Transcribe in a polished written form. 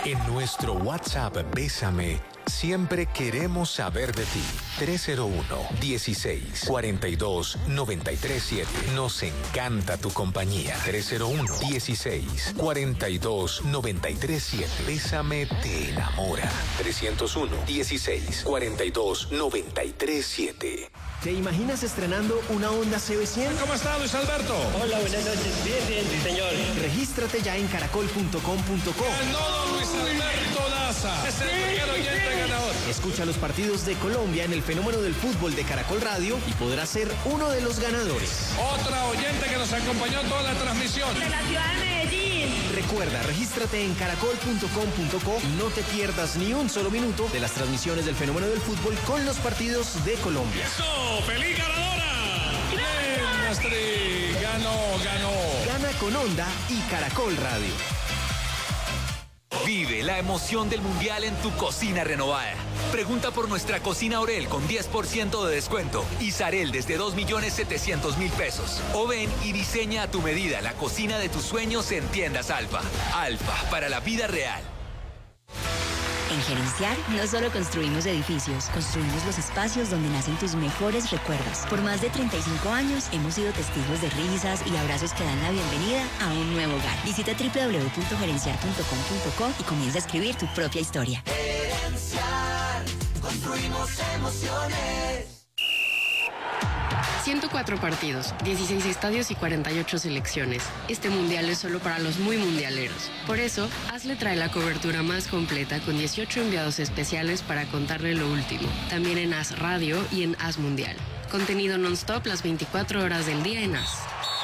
En nuestro WhatsApp Bésame, siempre queremos saber de ti. 301-16-42-937. Nos encanta tu compañía. 301-16-42-937. Bésame te enamora. 301-16-42-937. ¿Te imaginas estrenando una Honda CB100? ¿Cómo está, Luis Alberto? Hola, buenas noches. Bien, sí, señor. Regístrate ya en caracol.com.co. Ganó Luis Alberto Daza. Es el primer oyente ganador. Escucha los partidos de Colombia en el fenómeno del fútbol de Caracol Radio y podrás ser uno de los ganadores. Otra oyente que nos acompañó toda la transmisión. De la ciudad de Medellín. Recuerda, regístrate en caracol.com.co y no te pierdas ni un solo minuto de las transmisiones del fenómeno del fútbol con los partidos de Colombia. ¡Eso! ¡Feliz ganadora! ¡Bien, Astrid! Ganó. Gana con Honda y Caracol Radio. Vive la emoción del Mundial en tu cocina renovada. Pregunta por nuestra cocina Orel con 10% de descuento y Sarel desde 2.700.000 pesos. O ven y diseña a tu medida la cocina de tus sueños en Tiendas Alfa. Alfa, para la vida real. En Gerenciar no solo construimos edificios, construimos los espacios donde nacen tus mejores recuerdos. Por más de 35 años hemos sido testigos de risas y abrazos que dan la bienvenida a un nuevo hogar. Visita www.gerenciar.com.co y comienza a escribir tu propia historia. Gerenciar, construimos emociones. 104 partidos, 16 estadios y 48 selecciones. Este mundial es solo para los muy mundialeros. Por eso, Hazle trae la cobertura más completa con 18 enviados especiales para contarle lo último. También en Haz Radio y en Haz Mundial. Contenido non-stop las 24 horas del día en Haz.